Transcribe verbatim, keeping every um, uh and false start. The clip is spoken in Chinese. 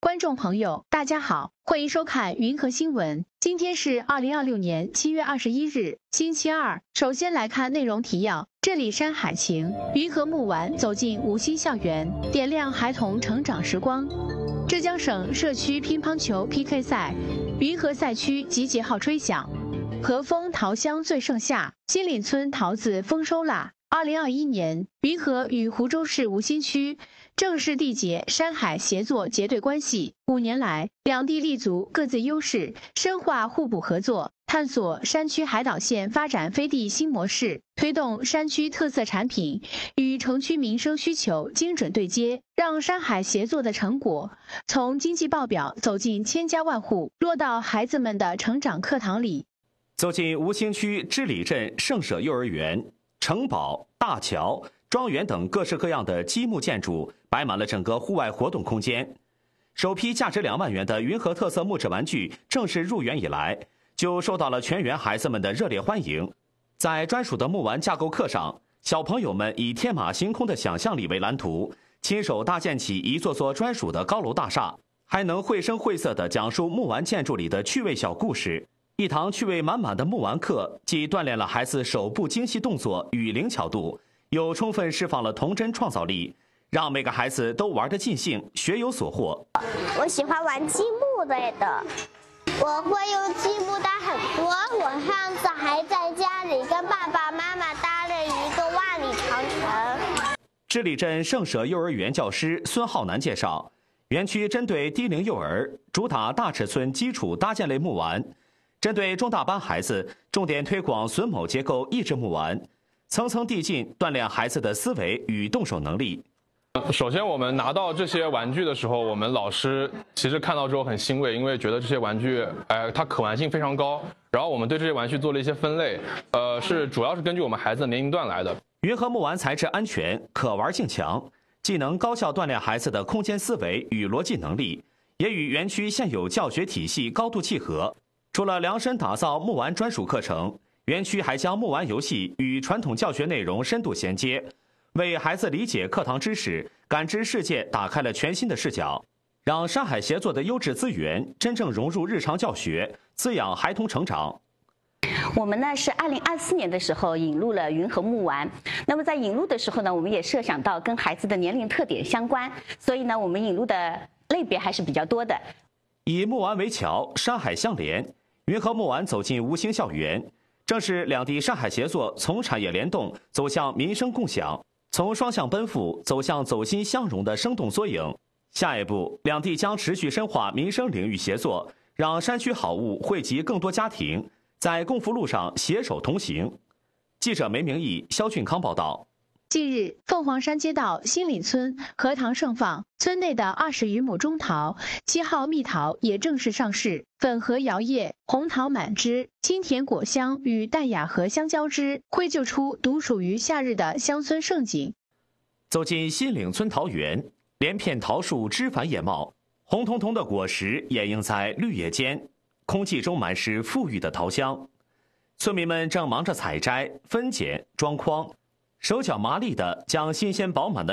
观众朋友，大家好，欢迎收看云和新闻。今天是二零二六年七月二十一日，星期二。首先来看内容提要。这里山海情，云和木丸走进五星校园，点亮孩童成长时光。浙江省社区乒乓球 P K 赛，云和赛区集结号吹响。和风桃香最盛夏，新岭村桃子丰收啦！二零二一年，云和与湖州市吴兴区正式缔结山海协作结对关系。五年来，两地立足各自优势，深化互补合作，探索山区海岛线发展飞地新模式，推动山区特色产品与城区民生需求精准对接，让山海协作的成果从经济报表走进千家万户，落到孩子们的成长课堂里。 走进吴兴区织里镇圣舍幼儿园，城堡、大桥、庄园等各式各样的积木建筑摆满了整个户外活动空间。首批价值两万元的云和特色木质玩具正式入园以来，就受到了全园孩子们的热烈欢迎。在专属的木玩架构课上，小朋友们以天马行空的想象力为蓝图，亲手搭建起一座座专属的高楼大厦，还能绘声绘色地讲述木玩建筑里的趣味小故事。一堂趣味满满的木玩课，既锻炼了孩子手部精细动作与灵巧度，又充分释放了童真创造力，让每个孩子都玩得尽兴，学有所获。 我喜欢玩积木类的，我会用积木搭很多。我上次还在家里跟爸爸妈妈搭了一个万里长城。 织里镇圣舍幼儿园教师孙浩南介绍，园区针对低龄幼儿，主打大尺寸基础搭建类木玩。针对中大班孩子，重点推广榫卯结构益智木玩，层层递进，锻炼孩子的思维与动手能力。 首先，我们拿到这些玩具的时候，我们老师其实看到之后很欣慰，因为觉得这些玩具，呃，它可玩性非常高。然后我们对这些玩具做了一些分类，呃，是主要是根据我们孩子的年龄段来的。 云和木玩材质安全，可玩性强，既能高效锻炼孩子的空间思维与逻辑能力，也与园区现有教学体系高度契合。除了量身打造木玩专属课程，园区还将木玩游戏与传统教学内容深度衔接，为孩子理解课堂知识、感知世界打开了全新的视角，让山海协作的优质资源真正融入日常教学，滋养孩童成长。 我们呢是二零二四年的时候引入了云和木玩，那么在引入的时候呢，我们也设想到跟孩子的年龄特点相关，所以呢，我们引入的类别还是比较多的。 以木玩为桥，山海相连。云和木玩走进吴兴校园，正是两地山海协作从产业联动走向民生共享，从双向奔赴走向走心相融的生动缩影。下一步，两地将持续深化民生领域协作，让山区好物惠及更多家庭，在共福路上携手同行。记者梅明义、肖俊康报道。 近日，凤凰山街道新岭村荷塘盛放，村内的二十余亩中桃、七号蜜桃也正式上市，粉荷摇曳，红桃满枝，清甜果香与淡雅荷香交织，绘就出独属于夏日的乡村盛景。 走进新岭村桃园，连片桃树枝繁叶茂，红彤彤的果实掩映在绿叶间，空气中满是馥郁的桃香。村民们正忙着采摘、分拣、装筐，手脚麻利地将新鲜饱满的